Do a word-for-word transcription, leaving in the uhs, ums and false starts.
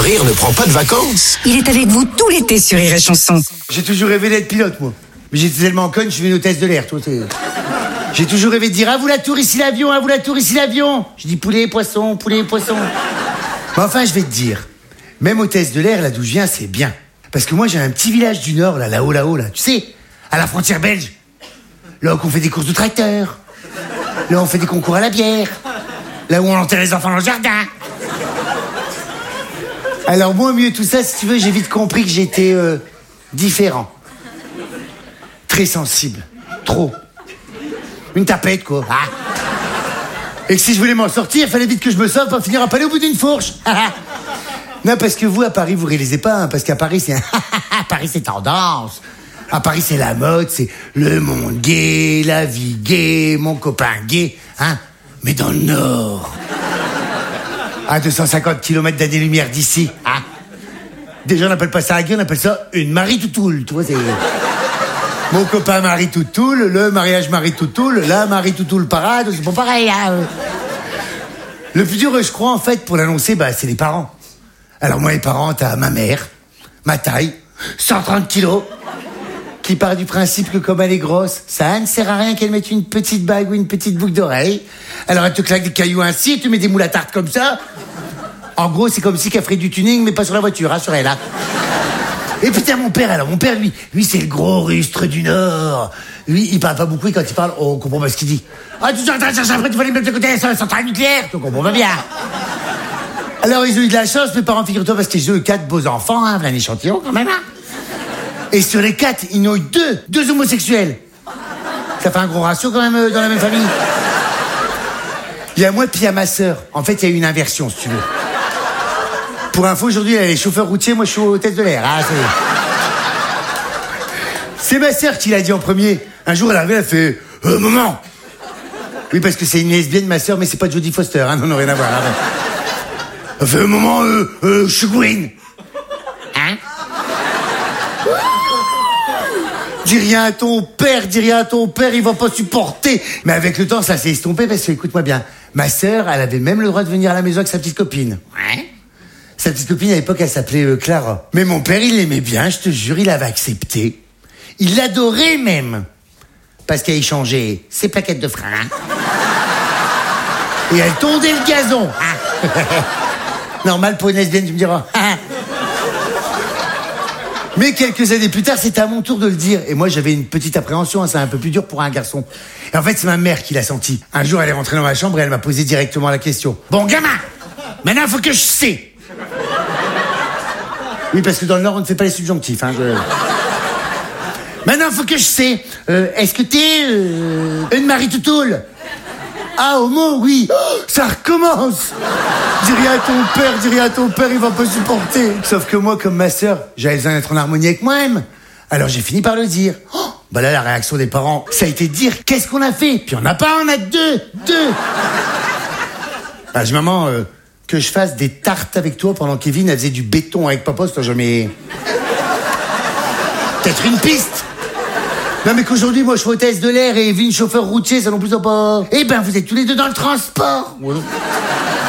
rire ne prend pas de vacances. Il est avec vous tout l'été sur Rire et Chanson. J'ai toujours rêvé d'être pilote, moi. Mais j'étais tellement conne, je suis une hôtesse de l'air, toi. C'est... J'ai toujours rêvé de dire « À vous la tour, ici l'avion, à vous la tour, ici l'avion !» Je dis « Poulet, poisson, poulet, poisson !» Mais enfin, je vais te dire, même hôtesse de l'air, là d'où je viens, c'est bien. Parce que moi, j'ai un petit village du Nord, là, là-haut, là-haut, là. Tu sais, à la frontière belge. Là où on fait des courses de tracteurs. Là où on fait des concours à la bière. Là où on enterre les enfants dans le jardin. Alors moi, au mieux de tout ça, si tu veux, j'ai vite compris que j'étais euh, différent. Très sensible. Trop. Une tapette, quoi. Ah. Et que si je voulais m'en sortir, il fallait vite que je me sauve pour finir à palais au bout d'une fourche. Non, parce que vous, à Paris, vous réalisez pas, hein, parce qu'à Paris, c'est un... à Paris, c'est tendance. À Paris, c'est la mode, c'est le monde gay, la vie gay, mon copain gay, hein. Mais dans le Nord, à deux cent cinquante kilomètres d'année-lumière d'ici, hein. Déjà, on n'appelle pas ça un gay, on appelle ça une Marie-Toutoule, tu vois, c'est... Mon copain Marie-Toutoule, le mariage Marie-Toutoule, la Marie-Toutoule parade, c'est pas pareil, hein. Le plus dur, je crois, en fait, pour l'annoncer, bah, c'est les parents. Alors moi, les parents, t'as ma mère, ma taille, cent trente kilos, qui part du principe que comme elle est grosse, ça ne sert à rien qu'elle mette une petite bague ou une petite boucle d'oreille. Alors elle te claque des cailloux ainsi, et tu mets des moules à tarte comme ça. En gros, c'est comme si qu'elle ferait du tuning, mais pas sur la voiture, hein, sur elle, là. Et putain, mon père, alors, mon père, lui, lui, c'est le gros rustre du Nord. Lui, il parle pas beaucoup, et quand il parle, on comprend pas ce qu'il dit. Ah, tu es en train de chercher après, tu vas aller mettre de côté sur la centrale nucléaire. Tu comprends pas bien. Alors, ils ont eu de la chance, mes parents, figure-toi, parce qu'ils ont eu quatre beaux enfants, hein, un échantillon, quand même, hein. Et sur les quatre, ils n'ont eu deux, deux homosexuels. Ça fait un gros ratio, quand même, euh, dans la même famille. Il y a moi, puis il y a ma sœur. En fait, il y a eu une inversion, si tu veux. Pour info, aujourd'hui, elle est chauffeur routier, moi, je suis hôtesse de l'air. Ah, c'est... c'est ma sœur qui l'a dit en premier. Un jour, elle est arrivée, elle fait euh, « Maman !» Oui, parce que c'est une lesbienne, ma sœur, mais c'est pas Jodie Foster, hein, non, non, rien à voir. Hein. Elle fait « Maman, euh, euh, je suis Gwyn. » Hein? Dis rien à ton père, dis rien à ton père, il va pas supporter. Mais avec le temps, ça s'est estompé parce que, écoute-moi bien, ma sœur, elle avait même le droit de venir à la maison avec sa petite copine. Ouais. Sa petite copine, à l'époque, elle s'appelait euh, Clara. Mais mon père, il l'aimait bien, je te jure, il avait accepté. Il l'adorait même. Parce qu'elle échangeait ses plaquettes de frein. Et elle tondait le gazon. Normal pour une lesbienne, tu me diras. Mais quelques années plus tard, c'était à mon tour de le dire. Et moi, j'avais une petite appréhension, hein, c'est un peu plus dur pour un garçon. Et en fait, c'est ma mère qui l'a senti. Un jour, elle est rentrée dans ma chambre et elle m'a posé directement la question. « Bon, gamin, maintenant, il faut que je sais. » Oui, parce que dans le Nord, on ne fait pas les subjonctifs. Hein, je... Maintenant, il faut que je sais. Euh, est-ce que t'es euh, une Marie-Toutoule? Ah, homo, oui. Oh, ça recommence. Dis rien à ton père, dis rien à ton père, il va pas supporter. Sauf que moi, comme ma sœur, j'avais besoin d'être en harmonie avec moi-même. Alors j'ai fini par le dire. Oh, bah là, la réaction des parents, ça a été de dire qu'est-ce qu'on a fait. Puis on n'a pas, on a deux, deux. Bah, je maman, euh, que je fasse des tartes avec toi pendant que Kevin elle faisait du béton avec papa, c'est jamais. Peut-être une piste. Non mais qu'aujourd'hui, moi, je suis hôtesse de l'air et Evelyne, chauffeur routier, ça non plus ça pas... Eh ben, vous êtes tous les deux dans le transport. Ouais.